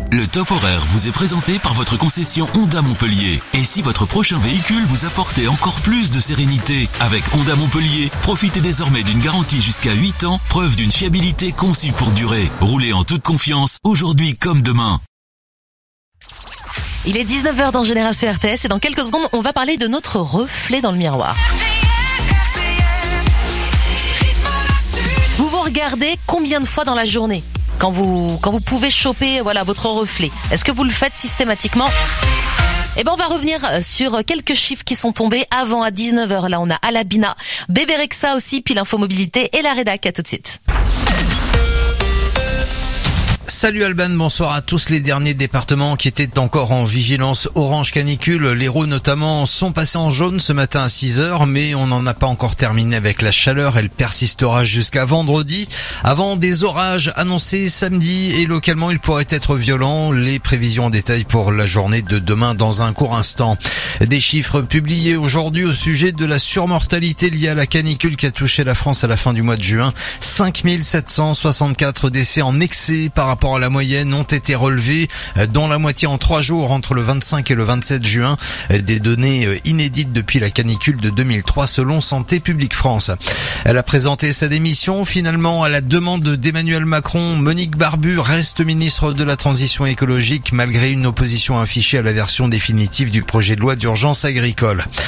Le top horaire vous est présenté par votre concession Honda Montpellier. Et si votre prochain véhicule vous apportait encore plus de sérénité? Avec Honda Montpellier, profitez désormais d'une garantie jusqu'à 8 ans, preuve d'une fiabilité conçue pour durer. Roulez en toute confiance, aujourd'hui comme demain. Il est 19h dans Génération RTS et dans quelques secondes, on va parler de notre reflet dans le miroir. Vous vous regardez combien de fois dans la journée quand vous pouvez choper votre reflet? Est-ce que vous le faites systématiquement? On va revenir sur quelques chiffres qui sont tombés avant à 19h. Là, on a Alabina, Bébé Rexa aussi, puis l'infomobilité et la rédac. À tout de suite. Salut Alban, bonsoir à tous. Les derniers départements qui étaient encore en vigilance orange canicule, l'Hérault notamment, sont passés en jaune ce matin à 6h, mais on n'en a pas encore terminé avec la chaleur. Elle persistera jusqu'à vendredi, avant des orages annoncés samedi et localement ils pourraient être violents. Les prévisions en détail pour la journée de demain dans un court instant. Des chiffres publiés aujourd'hui au sujet de la surmortalité liée à la canicule qui a touché la France à la fin du mois de juin. 5764 décès en excès par rapport à la moyenne ont été relevés, dont la moitié en 3 jours entre le 25 et le 27 juin. Des données inédites depuis la canicule de 2003 selon Santé publique France. Elle a présenté sa démission finalement à la demande d'Emmanuel Macron. Monique Barbu reste ministre de la Transition écologique malgré une opposition affichée à la version définitive du projet de loi d'urgence agricole.